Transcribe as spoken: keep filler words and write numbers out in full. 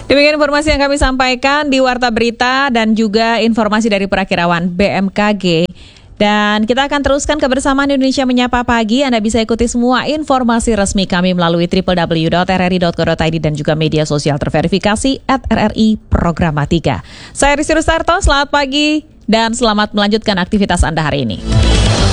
Demikian informasi yang kami sampaikan di Warta Berita dan juga informasi dari Perakirawan B M K G. Dan kita akan teruskan kebersamaan Indonesia Menyapa Pagi. Anda bisa ikuti semua informasi resmi kami melalui w w w dot r r i dot co dot i d dan juga media sosial terverifikasi at R R I Programatika. Saya Rizky Rustarto, selamat pagi dan selamat melanjutkan aktivitas Anda hari ini.